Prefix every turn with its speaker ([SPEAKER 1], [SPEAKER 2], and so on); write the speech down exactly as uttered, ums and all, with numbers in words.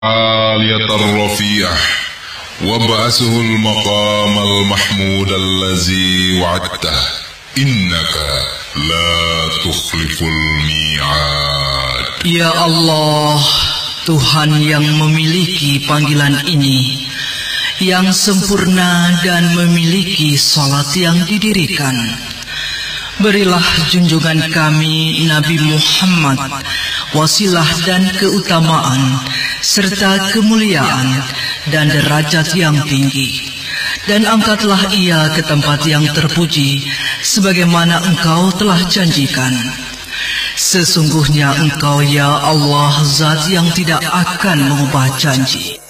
[SPEAKER 1] عالية الرفيع وابعثه المقام المحمود الذي وعدته إنك لا تخلف الميعاد.
[SPEAKER 2] Ya Allah, Tuhan yang memiliki panggilan ini, yang sempurna dan memiliki salat yang didirikan, berilah junjungan kami Nabi Muhammad wasilah dan keutamaan serta kemuliaan dan derajat yang tinggi, dan angkatlah ia ke tempat yang terpuji sebagaimana Engkau telah janjikan. Sesungguhnya Engkau ya Allah zat yang tidak akan mengubah janji.